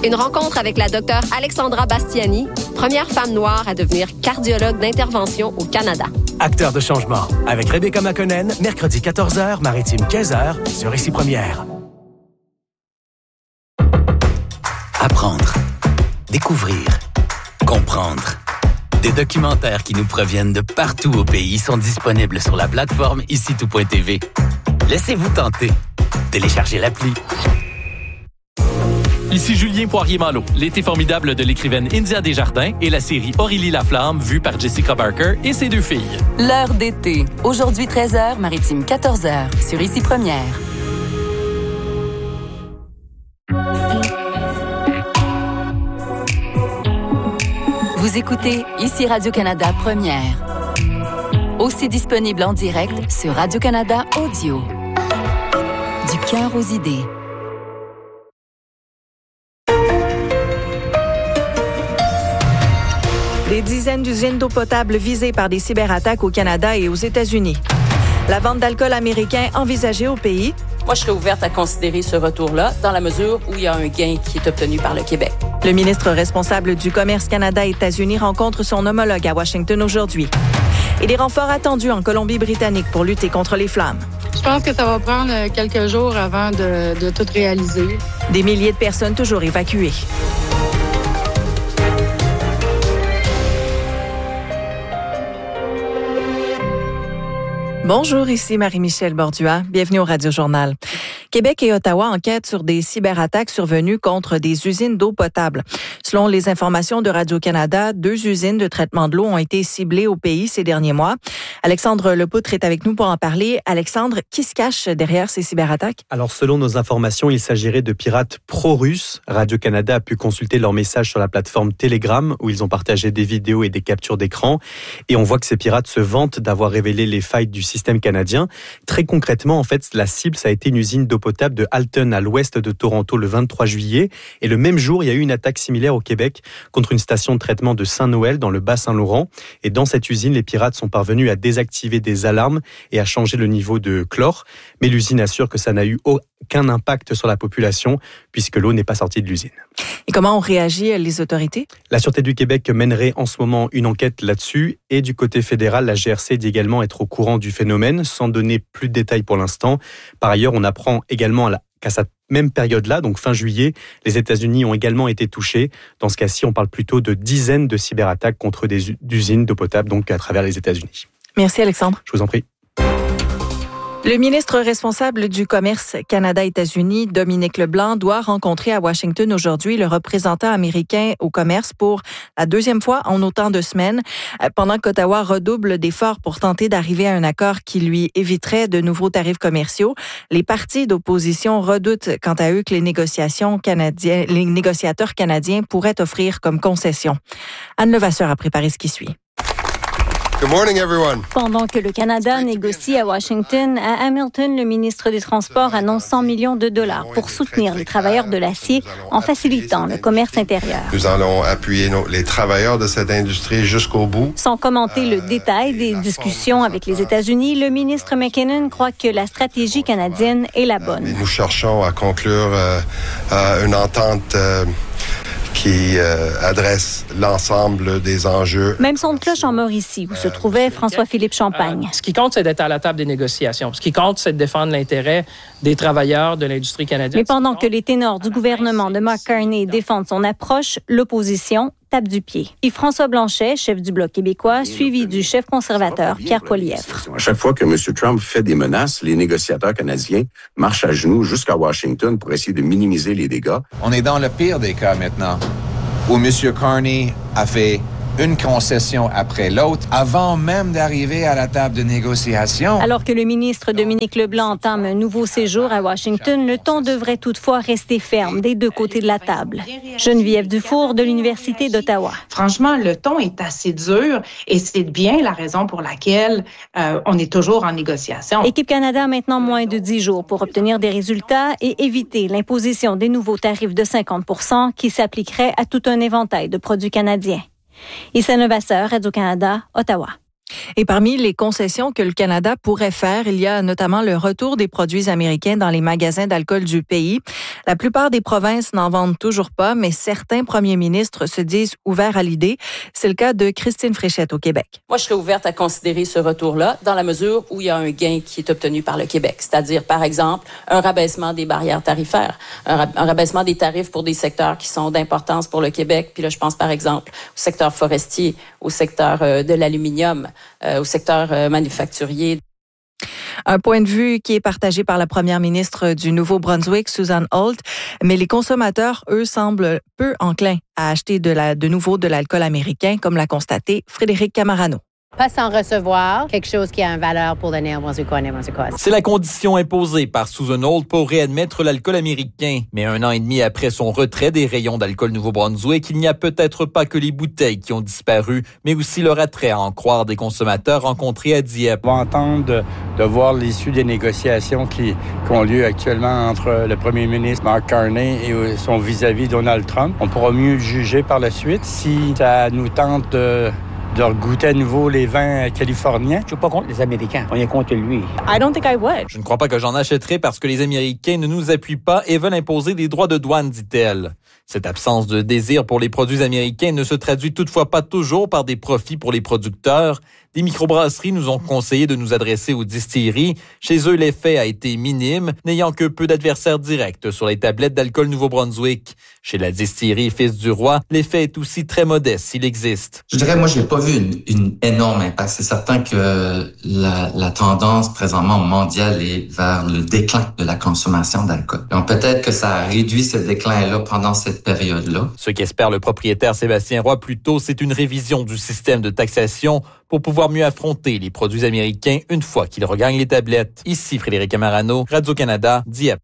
Une rencontre avec la docteure Alexandra Bastiani, première femme noire à devenir cardiologue d'intervention au Canada. Acteur de changement, avec Rebecca McConnell, mercredi 14h, maritime 15h, sur Ici Première. Apprendre, découvrir, comprendre. Des documentaires qui nous proviennent de partout au pays sont disponibles sur la plateforme IciTout.tv. Laissez-vous tenter. Téléchargez l'appli. Ici Julien Poirier-Malo, l'été formidable de l'écrivaine India Desjardins et la série Aurélie Laflamme, vue par Jessica Barker et ses deux filles. L'heure d'été. Aujourd'hui 13h, maritime 14h, sur Ici Première. Vous écoutez Ici Radio-Canada Première. Aussi disponible en direct sur Radio-Canada Audio. Du cœur aux idées. Des dizaines d'usines d'eau potable visées par des cyberattaques au Canada et aux États-Unis. La vente d'alcool américain envisagée au pays. Moi, je serais ouverte à considérer ce retour-là dans la mesure où il y a un gain qui est obtenu par le Québec. Le ministre responsable du commerce Canada-États-Unis rencontre son homologue à Washington aujourd'hui. Et des renforts attendus en Colombie-Britannique pour lutter contre les flammes. Je pense que ça va prendre quelques jours avant de tout réaliser. Des milliers de personnes toujours évacuées. Bonjour, ici Marie-Michel Bordua. Bienvenue au Radio-Journal. Québec et Ottawa enquêtent sur des cyberattaques survenues contre des usines d'eau potable. Selon les informations de Radio-Canada, 2 usines de traitement de l'eau ont été ciblées au pays ces derniers mois. Alexandre Lepoutre est avec nous pour en parler. Alexandre, qui se cache derrière ces cyberattaques? Alors, selon nos informations, il s'agirait de pirates pro-russes. Radio-Canada a pu consulter leurs messages sur la plateforme Telegram, où ils ont partagé des vidéos et des captures d'écran. Et on voit que ces pirates se vantent d'avoir révélé les failles du système canadien. Très concrètement, en fait, la cible, ça a été une usine d'eau potable de Halton, à l'ouest de Toronto, le 23 juillet. Et le même jour, il y a eu une attaque similaire au Québec contre une station de traitement de Saint-Noël, dans le Bas-Saint-Laurent. Et dans cette usine, les pirates sont parvenus à désactiver des alarmes et à changer le niveau de chlore. Mais l'usine assure que ça n'a eu aucun impact sur la population, puisque l'eau n'est pas sortie de l'usine. Et comment ont réagi les autorités? La Sûreté du Québec mènerait en ce moment une enquête là-dessus. Et du côté fédéral, la GRC dit également être au courant du phénomène, sans donner plus de détails pour l'instant. Par ailleurs, on apprend également qu'à cette même période-là, donc fin juillet, les États-Unis ont également été touchés. Dans ce cas-ci, on parle plutôt de dizaines de cyberattaques contre des usines d'eau potable, donc à travers les États-Unis. Merci Alexandre. Je vous en prie. Le ministre responsable du commerce Canada-États-Unis, Dominique Leblanc, doit rencontrer à Washington aujourd'hui le représentant américain au commerce pour la 2e fois en autant de semaines, pendant qu'Ottawa redouble d'efforts pour tenter d'arriver à un accord qui lui éviterait de nouveaux tarifs commerciaux. Les partis d'opposition redoutent quant à eux que les négociateurs canadiens pourraient offrir comme concession. Anne Levasseur a préparé ce qui suit. Good morning, everyone. Pendant que le Canada négocie à Washington, à Hamilton, le ministre des Transports annonce 100 millions de dollars pour soutenir les travailleurs de l'acier en facilitant le commerce intérieur. Nous allons appuyer les travailleurs de cette industrie jusqu'au bout. Sans commenter le détail des discussions avec les États-Unis, le ministre McKinnon croit que la stratégie canadienne est la bonne. Nous cherchons à conclure une entente qui adresse l'ensemble des enjeux. Même son de cloche en Mauricie, où se trouvait François-Philippe Champagne. Ce qui compte, c'est d'être à la table des négociations. Ce qui compte, c'est de défendre l'intérêt des travailleurs de l'industrie canadienne. Mais pendant que les ténors du gouvernement de Mark Carney défendent son approche, l'opposition tape du pied. Et François Blanchet, chef du Bloc québécois, suivi du chef conservateur Pierre Poilievre. À chaque fois que M. Trump fait des menaces, les négociateurs canadiens marchent à genoux jusqu'à Washington pour essayer de minimiser les dégâts. On est dans le pire des cas maintenant, où M. Carney a fait une concession après l'autre, avant même d'arriver à la table de négociation. Alors que le ministre Dominique Leblanc entame un nouveau séjour à Washington, le ton devrait toutefois rester ferme des deux côtés de la table. Geneviève Dufour de l'Université d'Ottawa. Franchement, le ton est assez dur et c'est bien la raison pour laquelle on est toujours en négociation. Équipe Canada a maintenant moins de 10 jours pour obtenir des résultats et éviter l'imposition des nouveaux tarifs de 50% qui s'appliqueraient à tout un éventail de produits canadiens. Issa Levasseur, Radio-Canada, Ottawa. Et parmi les concessions que le Canada pourrait faire, il y a notamment le retour des produits américains dans les magasins d'alcool du pays. La plupart des provinces n'en vendent toujours pas, mais certains premiers ministres se disent ouverts à l'idée. C'est le cas de Christine Fréchette au Québec. Moi, je serais ouverte à considérer ce retour-là dans la mesure où il y a un gain qui est obtenu par le Québec. C'est-à-dire, par exemple, un rabaissement des barrières tarifaires, un rabaissement des tarifs pour des secteurs qui sont d'importance pour le Québec. Puis là, je pense par exemple au secteur forestier, au secteur de l'aluminium, au secteur manufacturier. Un point de vue qui est partagé par la première ministre du Nouveau-Brunswick, Susan Holt, mais les consommateurs, eux, semblent peu enclins à acheter de nouveau de l'alcool américain, comme l'a constaté Frédéric Camarano. Pas sans recevoir quelque chose qui a une valeur pour le Néo-Brunswickois. C'est la condition imposée par Susan Holt pour réadmettre l'alcool américain. Mais 1 an et demi après son retrait des rayons d'alcool Nouveau-Brunswick, il n'y a peut-être pas que les bouteilles qui ont disparu, mais aussi leur attrait à en croire des consommateurs rencontrés à Dieppe. On va entendre de voir l'issue des négociations qui ont lieu actuellement entre le premier ministre Mark Carney et son vis-à-vis Donald Trump. On pourra mieux juger par la suite si ça nous tente de goûter à nouveau les vins californiens. Je suis pas contre les Américains. On est contre lui. I don't think I would. Je ne crois pas que j'en achèterai parce que les Américains ne nous appuient pas et veulent imposer des droits de douane, dit-elle. Cette absence de désir pour les produits américains ne se traduit toutefois pas toujours par des profits pour les producteurs. Des microbrasseries nous ont conseillé de nous adresser aux distilleries. Chez eux, l'effet a été minime, n'ayant que peu d'adversaires directs sur les tablettes d'alcool Nouveau-Brunswick. Chez la distillerie Fils du Roi, l'effet est aussi très modeste s'il existe. Je dirais, moi, j'ai pas vu une énorme impact. C'est certain que la tendance présentement mondiale est vers le déclin de la consommation d'alcool. Donc peut-être que ça a réduit ce déclin-là pendant cette période-là. Ce qu'espère le propriétaire Sébastien Roy plutôt, c'est une révision du système de taxation pour pouvoir mieux affronter les produits américains une fois qu'ils regagnent les tablettes. Ici Frédéric Camarano, Radio-Canada, Dieppe.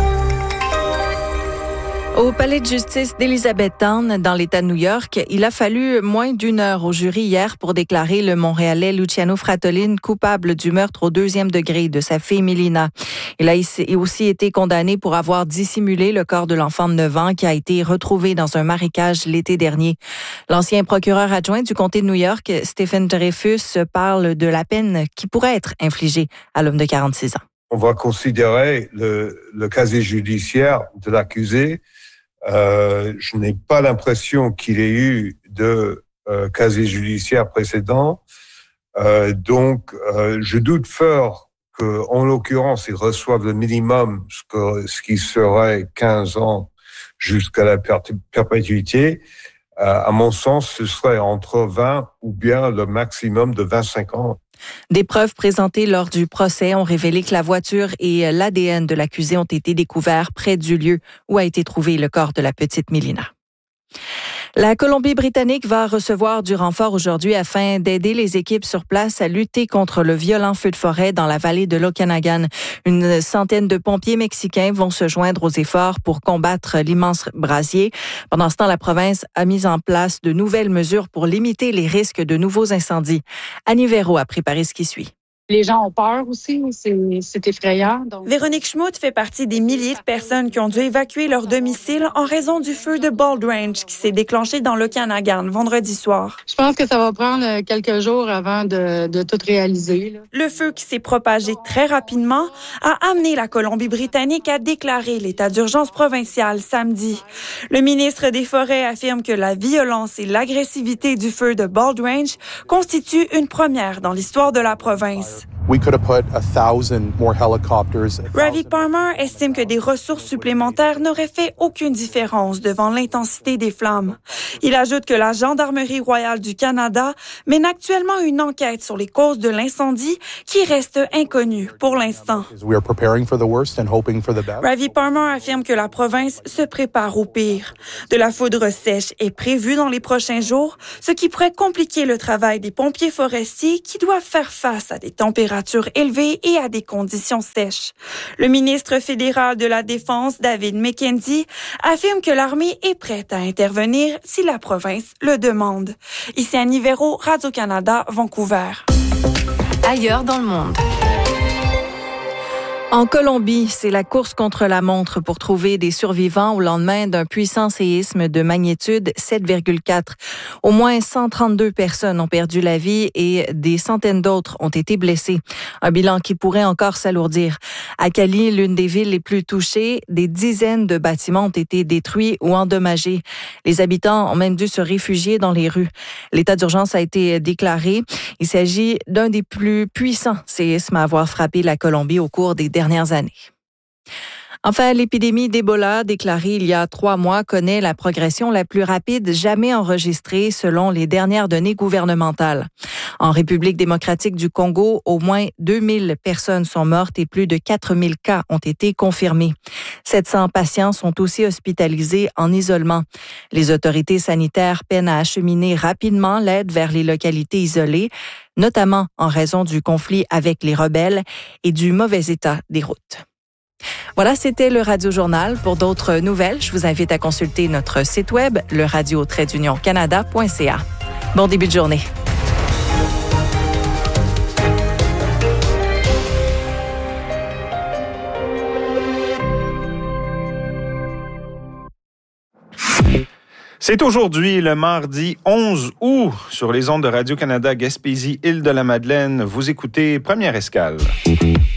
Au palais de justice d'Elizabethtown, dans l'État de New York, il a fallu moins d'1 heure au jury hier pour déclarer le Montréalais Luciano Fratellin coupable du meurtre au 2e degré de sa fille Melina. Il a aussi été condamné pour avoir dissimulé le corps de l'enfant de 9 ans qui a été retrouvé dans un marécage l'été dernier. L'ancien procureur adjoint du comté de New York, Stephen Dreyfus, parle de la peine qui pourrait être infligée à l'homme de 46 ans. On va considérer le casier judiciaire de l'accusé. Je n'ai pas l'impression qu'il ait eu de casier judiciaire précédent. Donc, je doute fort qu'en l'occurrence, ils reçoivent le minimum, ce qui serait 15 ans jusqu'à la perpétuité. À mon sens, ce serait entre 20 ou bien le maximum de 25 ans. Des preuves présentées lors du procès ont révélé que la voiture et l'ADN de l'accusé ont été découverts près du lieu où a été trouvé le corps de la petite Melina. La Colombie-Britannique va recevoir du renfort aujourd'hui afin d'aider les équipes sur place à lutter contre le violent feu de forêt dans la vallée de l'Okanagan. Une centaine de pompiers mexicains vont se joindre aux efforts pour combattre l'immense brasier. Pendant ce temps, la province a mis en place de nouvelles mesures pour limiter les risques de nouveaux incendies. Annie Véro a préparé ce qui suit. Les gens ont peur aussi, c'est effrayant. Donc... Véronique Schmutt fait partie des milliers de personnes qui ont dû évacuer leur domicile en raison du feu de Bald Range qui s'est déclenché dans l'Okanagan vendredi soir. Je pense que ça va prendre quelques jours avant de tout réaliser. Là. Le feu qui s'est propagé très rapidement a amené la Colombie-Britannique à déclarer l'état d'urgence provincial samedi. Le ministre des Forêts affirme que la violence et l'agressivité du feu de Bald Range constituent une première dans l'histoire de la province. Ravi Palmer estime que des ressources supplémentaires n'auraient fait aucune différence devant l'intensité des flammes. Il ajoute que la Gendarmerie royale du Canada mène actuellement une enquête sur les causes de l'incendie qui reste inconnue pour l'instant. Ravi Palmer affirme que la province se prépare au pire. De la foudre sèche est prévue dans les prochains jours, ce qui pourrait compliquer le travail des pompiers forestiers qui doivent faire face à des températures élevées et à des conditions sèches. Le ministre fédéral de la Défense, David McKenzie, affirme que l'armée est prête à intervenir si la province le demande. Ici Annie Véro, Radio-Canada, Vancouver. Ailleurs dans le monde. En Colombie, c'est la course contre la montre pour trouver des survivants au lendemain d'un puissant séisme de magnitude 7,4. Au moins 132 personnes ont perdu la vie et des centaines d'autres ont été blessées. Un bilan qui pourrait encore s'alourdir. À Cali, l'une des villes les plus touchées, des dizaines de bâtiments ont été détruits ou endommagés. Les habitants ont même dû se réfugier dans les rues. L'état d'urgence a été déclaré. Il s'agit d'un des plus puissants séismes à avoir frappé la Colombie au cours des dernières années. Enfin, l'épidémie d'Ebola, déclarée il y a 3 mois, connaît la progression la plus rapide jamais enregistrée selon les dernières données gouvernementales. En République démocratique du Congo, au moins 2000 personnes sont mortes et plus de 4000 cas ont été confirmés. 700 patients sont aussi hospitalisés en isolement. Les autorités sanitaires peinent à acheminer rapidement l'aide vers les localités isolées, notamment en raison du conflit avec les rebelles et du mauvais état des routes. Voilà, c'était le Radio Journal. Pour d'autres nouvelles, je vous invite à consulter notre site web, leradio-canada.ca. Bon début de journée. C'est aujourd'hui, le mardi 11 août, sur les ondes de Radio-Canada Gaspésie, Île-de-la-Madeleine. Vous écoutez Première Escale.